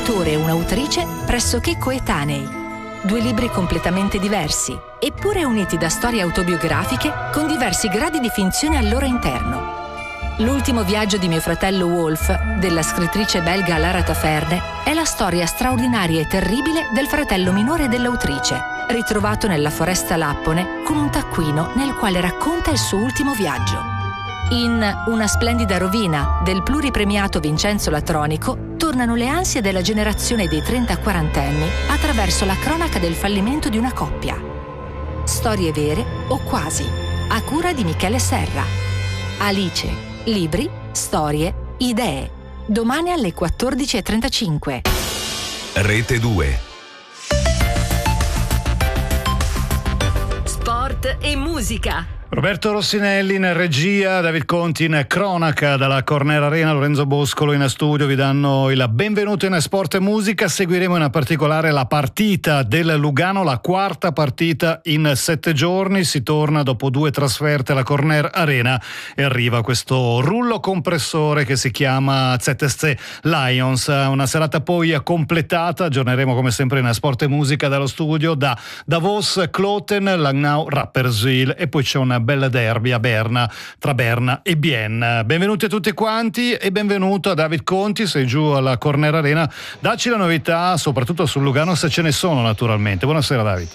autore e un'autrice pressoché coetanei. 2 libri completamente diversi, eppure uniti da storie autobiografiche con diversi gradi di finzione al loro interno. L'ultimo viaggio di mio fratello Wolf, della scrittrice belga Lara Taferne, è la storia straordinaria e terribile del fratello minore dell'autrice, ritrovato nella foresta lappone con un taccuino nel quale racconta il suo ultimo viaggio. In Una splendida rovina del pluripremiato Vincenzo Latronico tornano le ansie della generazione dei 30-40enni attraverso la cronaca del fallimento di una coppia. Storie vere o quasi, a cura di Michele Serra. Alice, libri, storie, idee. Domani alle 14:35. Rete 2. Sport e musica. Roberto Rossinelli in regia, David Conti in cronaca dalla Corner Arena, Lorenzo Boscolo in studio vi danno il benvenuto in Sport e Musica. Seguiremo in particolare la partita del Lugano, la 4ª partita in 7 giorni. Si torna dopo 2 trasferte alla Corner Arena e arriva questo rullo compressore che si chiama ZSC Lions. Una serata poi completata, aggiorneremo come sempre in Sport e Musica dallo studio da Davos, Kloten, Langnau, Rapperswil e poi c'è un bella derby a Berna, tra Berna e Bienne. Benvenuti a tutti quanti e benvenuto a David Conti, sei giù alla Corner Arena, dacci la novità soprattutto sul Lugano se ce ne sono naturalmente. Buonasera David.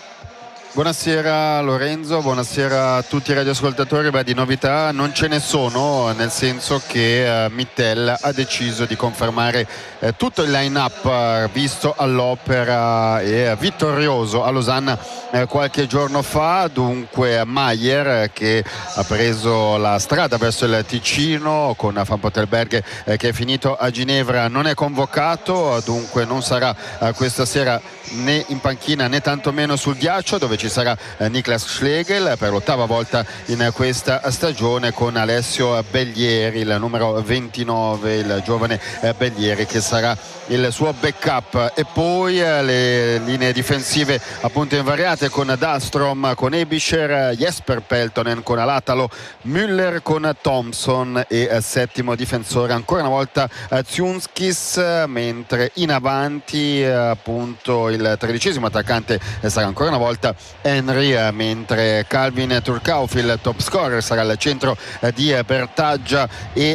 Buonasera Lorenzo, buonasera a tutti i radioascoltatori. Di novità non ce ne sono, nel senso che Mittel ha deciso di confermare tutto il line-up visto all'Opera e vittorioso a Losanna qualche giorno fa. Dunque Maier, che ha preso la strada verso il Ticino con Van Pottelberg che è finito a Ginevra, non è convocato, dunque non sarà questa sera né in panchina né tantomeno sul ghiaccio, dove ci sarà Niklas Schlegel per l'8ª volta in questa stagione, con Alessio Bellieri, il numero 29, il giovane Bellieri che sarà il suo backup. E poi le linee difensive appunto invariate, con Dahlstrom, con Ebischer, Jesper Peltonen con Alatalo, Müller con Thompson e settimo difensore ancora una volta Ziunskis, mentre in avanti appunto il 13° attaccante sarà ancora una volta Henry, mentre Calvin Turcauf, il top scorer, sarà al centro di Bertaggia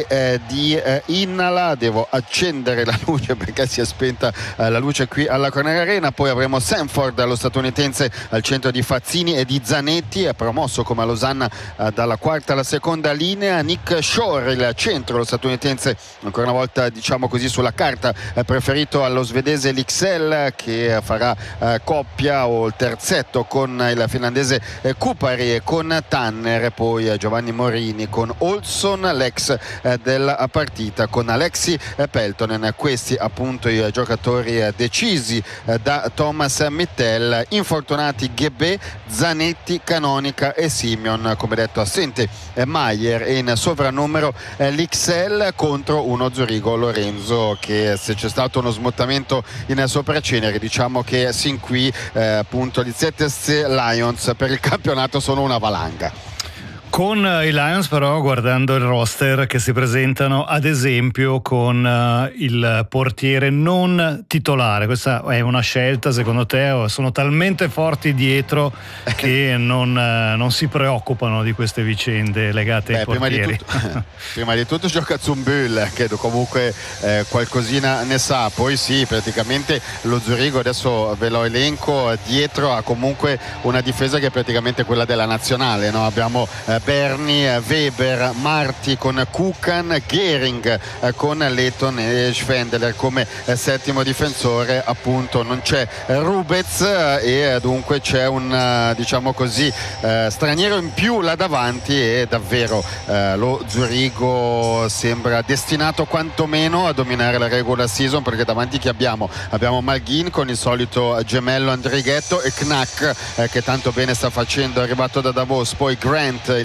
e di Innala. Devo accendere la luce perché si è spenta la luce qui alla Corner Arena. Poi avremo Sanford, lo statunitense, al centro di Fazzini e di Zanetti, promosso come a Losanna dalla 4ª alla 2ª linea. Nick Shore, il centro, lo statunitense, ancora una volta diciamo così sulla carta preferito allo svedese Lixell, che farà coppia o il terzetto con il finlandese Kupari e con Tanner. Poi Giovanni Morini con Olsson, l'ex della partita, con Alexi Peltonen. Questi appunto i giocatori decisi da Thomas Mittel. Infortunati Ghebè, Zanetti, Canonica e Simeon, come detto assente Maier e in sovrannumero l'Ixell, contro uno Zurigo, Lorenzo, che se c'è stato uno smottamento in sopraceneri, diciamo che sin qui appunto gli ZSC Lions per il campionato sono una valanga. Con i Lions però, guardando il roster che si presentano, ad esempio con il portiere non titolare, questa è una scelta secondo te, o sono talmente forti dietro che non si preoccupano di queste vicende legate ai portieri? Prima di tutto gioca Zumbül, che comunque qualcosina ne sa. Poi sì, praticamente lo Zurigo, adesso ve lo elenco, dietro ha comunque una difesa che è praticamente quella della nazionale, no? Abbiamo Berni, Weber, Marti con Kukan, Gehring con Letton e Schwendeler come settimo difensore. Appunto non c'è Rubez e dunque c'è un diciamo così straniero in più là davanti, e davvero lo Zurigo sembra destinato quantomeno a dominare la regular season, perché davanti chi abbiamo? Abbiamo Malghin con il solito gemello Andrighetto e Knack che tanto bene sta facendo, arrivato da Davos. Poi Grant, il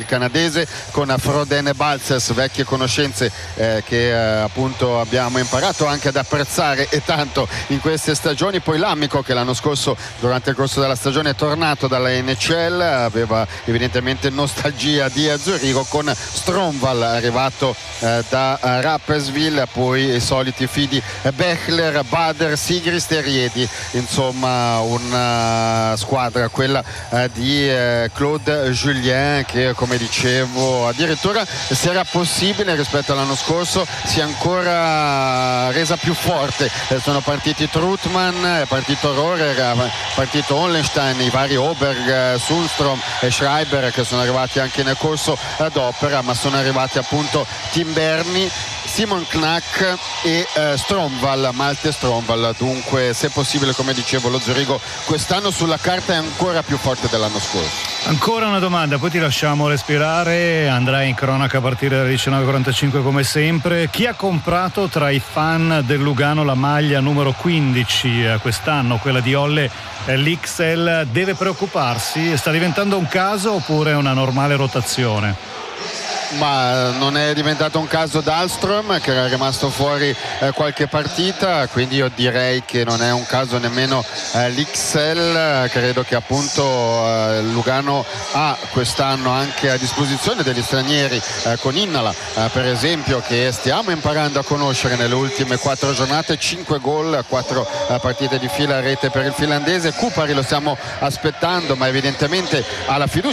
il canadese, con Frodene Balcers, vecchie conoscenze che appunto abbiamo imparato anche ad apprezzare e tanto in queste stagioni. Poi l'Amico, che l'anno scorso durante il corso della stagione è tornato dalla NHL, aveva evidentemente nostalgia di Zurigo, con Stromval arrivato da Rapperswil, poi i soliti fidi Bechler, Bader, Sigrist e Riedi. Insomma, una squadra quella di Claude Julien, che come dicevo addirittura, se era possibile rispetto all'anno scorso, si è ancora resa più forte. Sono partiti Trutman, è partito Rohrer, è partito Hollenstein, i vari Oberg, Sundstrom e Schreiber, che sono arrivati anche nel corso d'opera, ma sono arrivati appunto Tim Berni, Simon Knack e Stromval, Malte Stromval. Dunque, se possibile, come dicevo, lo Zurigo quest'anno sulla carta è ancora più forte dell'anno scorso. Ancora una domanda, poi ti lasciamo respirare. Andrai in cronaca a partire dalle 19:45 come sempre. Chi ha comprato tra i fan del Lugano la maglia numero 15 quest'anno, quella di Olle l'XL, deve preoccuparsi? Sta diventando un caso oppure è una normale rotazione? Ma non è diventato un caso Dahlström, che era rimasto fuori qualche partita, quindi io direi che non è un caso nemmeno l'XL. Credo che appunto Lugano ha quest'anno anche a disposizione degli stranieri, con Innala per esempio, che stiamo imparando a conoscere nelle ultime 4 giornate, 5 gol, 4 partite di fila a rete per il finlandese. Kupari lo stiamo aspettando, ma evidentemente ha la fiducia